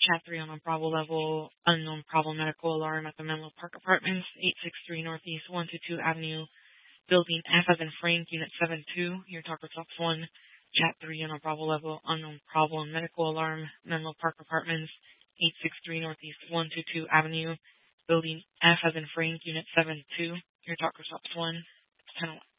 Chat 3 on a Bravo level, unknown problem medical alarm at the Menlo Park Apartments, 863 Northeast 122 Avenue, Building F as in Frank, Unit 72. Your talk results 1. Chat 3 on a Bravo level, unknown problem medical alarm, Menlo Park Apartments, 863 Northeast 122 Avenue, Building F as in Frank, Unit 72. Your talk results 1. It's 10:01.